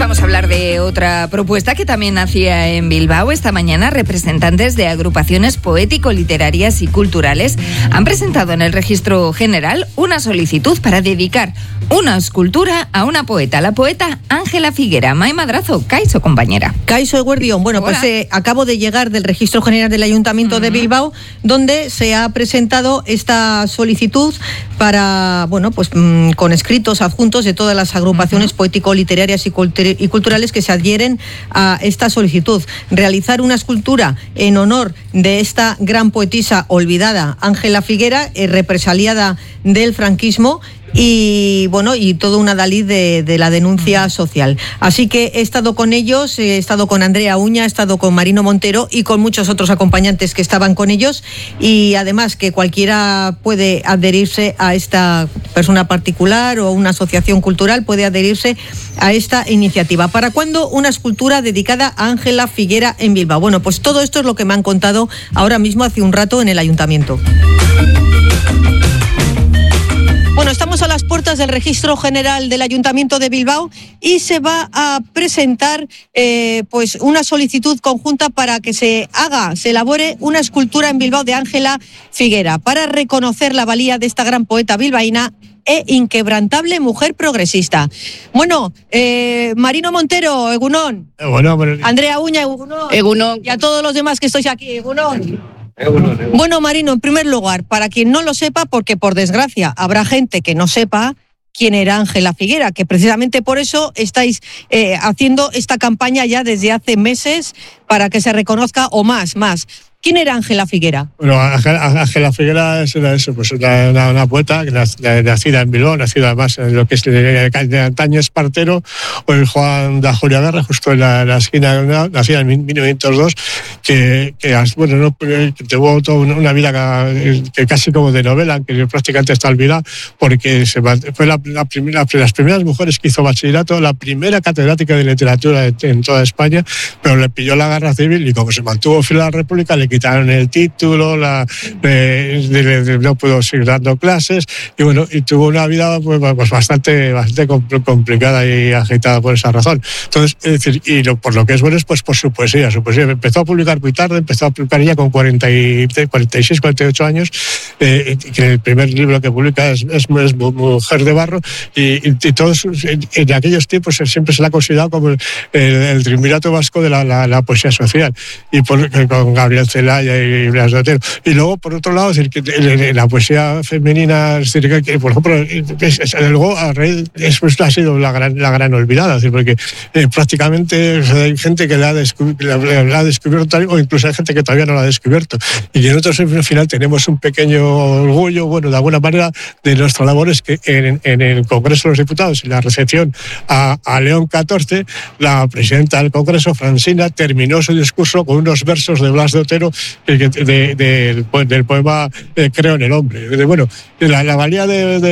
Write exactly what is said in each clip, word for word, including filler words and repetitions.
Vamos a hablar de otra propuesta que también hacía en Bilbao. Esta mañana, representantes de agrupaciones poético-literarias y culturales han presentado en el Registro General una solicitud para dedicar una escultura a una poeta, la poeta Ángela Figuera. Mai Madrazo, Kaixo, compañera. Kaixo Eguerdión. Bueno, Hola. pues eh, acabo de llegar del Registro General del Ayuntamiento uh-huh. de Bilbao, donde se ha presentado esta solicitud para, bueno, pues mmm, con escritos adjuntos de todas las agrupaciones uh-huh. poético-literarias y, cultur- y culturales que se adhieren a esta solicitud. Realizar una escultura en honor de esta gran poetisa olvidada, Ángela Figuera, eh, represaliada del franquismo, y bueno, y todo un adalid de, de la denuncia social. Así que he estado con ellos, he estado con Andrea Uña, he estado con Marino Montero y con muchos otros acompañantes que estaban con ellos, y además que cualquiera puede adherirse a esta persona particular o una asociación cultural puede adherirse a esta iniciativa. ¿Para cuándo una escultura dedicada a Ángela Figuera en Bilbao? Bueno, pues todo esto es lo que me han contado ahora mismo hace un rato en el ayuntamiento. Bueno, estamos a las puertas del Registro General del Ayuntamiento de Bilbao y se va a presentar eh, pues una solicitud conjunta para que se haga, se elabore una escultura en Bilbao de Ángela Figuera para reconocer la valía de esta gran poeta bilbaína e inquebrantable mujer progresista. Bueno, eh, Marino Montero, Egunon. Bueno, pero... Andrea Uña, Egunon. Egunon. Y a todos los demás que estáis aquí, Egunon. Bueno, Marino, en primer lugar, para quien no lo sepa, porque por desgracia habrá gente que no sepa quién era Ángela Figuera, que precisamente por eso estáis eh, haciendo esta campaña ya desde hace meses para que se reconozca, o más, más. ¿Quién era Ángela Figuera? Bueno, Ángela Figuera era eso, pues una, una, una poeta nacida en Bilbao, nacida además en lo que es de, de antaño Espartero, o el Juan de Julia Guerra, justo en la, la esquina, nacida en mil novecientos dos, que, que bueno, no, que tuvo toda una vida que, que casi como de novela, que prácticamente está olvidada, porque se, fue la, la primera, las primeras mujeres que hizo bachillerato, la primera catedrática de literatura en, en toda España, pero le pilló la guerra civil y como se mantuvo fiel a la República, le quitaron el título, la, de, de, de, no pudo seguir dando clases y bueno, y tuvo una vida pues, pues bastante, bastante complicada y agitada por esa razón. Entonces, es decir, y lo, por lo que es bueno es pues por su poesía. Su poesía empezó a publicar muy tarde, empezó a publicar ya con cuarenta y seis, cuarenta y ocho años, eh, que el primer libro que publica es, es, es Mujer de Barro, y, y, y todos en, en aquellos tiempos siempre se la ha considerado como el, el, el triunvirato vasco de la, la, la poesía social, y por, con Gabriel Celaya y Blas de Otero. Y luego, por otro lado, es decir, que la poesía femenina, es decir, que, por ejemplo, es, es, luego a raíz, es, pues, ha sido la gran, la gran olvidada, es decir, porque eh, prácticamente o sea, hay gente que la ha, descub- la, la ha descubierto, o incluso hay gente que todavía no la ha descubierto. Y que nosotros, al final, tenemos un pequeño orgullo, bueno, de alguna manera, de nuestra labor es que en, en el Congreso de los Diputados, en la recepción a, a León catorce, la presidenta del Congreso, Francina, terminó su discurso con unos versos de Blas de Otero, De, de, de, del poema eh, Creo en el hombre. De, bueno, la, la valía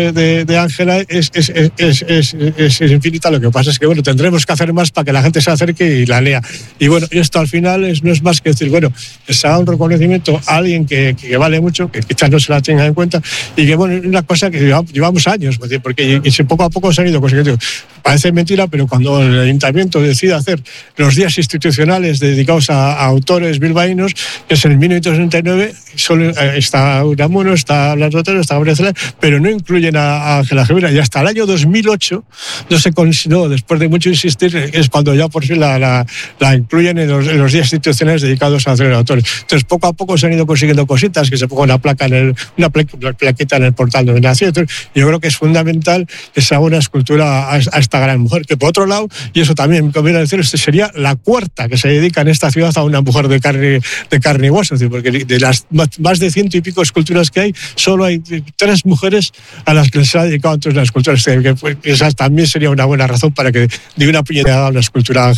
de Ángela es, es, es, es, es, es, es infinita. Lo que pasa es que bueno, tendremos que hacer más para que la gente se acerque y la lea. Y bueno, esto al final es, no es más que decir, bueno, se haga un reconocimiento a alguien que, que vale mucho, que quizás no se la tenga en cuenta, y que bueno, es una cosa que llevamos, llevamos años, porque y, y poco a poco se han ido consiguiendo. Parece mentira, pero cuando el ayuntamiento decide hacer los días institucionales dedicados a, a autores bilbaínos, que es en mil novecientos sesenta y nueve, solo está Unamuno, está Blas de Otero, está Gabriel Celaya, pero no incluyen a Ángela Figuera. Y hasta el año dos mil ocho no se consiguió, después de mucho insistir, es cuando ya por fin la, la, la incluyen en los, en los días institucionales dedicados a hacer autores. Entonces, poco a poco se han ido consiguiendo cositas, que se ponga una placa en el, una plaqueta en el portal donde nació. Entonces, yo creo que es fundamental que se haga una escultura a, a esta gran mujer, que por otro lado, y eso también me conviene decir, este sería la cuarta que se dedica en esta ciudad a una mujer de carne, de carne y hueso, porque de las más de ciento y pico esculturas que hay, solo hay tres mujeres a las que les ha dedicado entonces las esculturas, que esa también sería una buena razón para que de una puñetera una escultura